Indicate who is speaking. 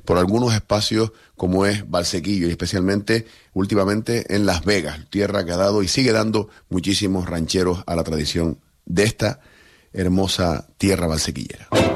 Speaker 1: por algunos espacios como es Valsequillo y especialmente últimamente en Las Vegas, tierra que ha dado y sigue dando muchísimos rancheros a la tradición de esta hermosa tierra valsequillera.